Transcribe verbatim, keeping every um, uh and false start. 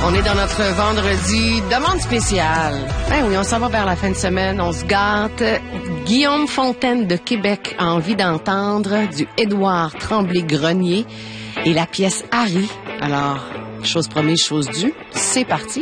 On est dans notre vendredi demande spéciale. Ben oui, on s'en va vers la fin de semaine, on se gâte. Guillaume Fontaine de Québec a envie d'entendre du Édouard Tremblay-Grenier et la pièce Harry. Alors, chose promise, chose due, c'est parti.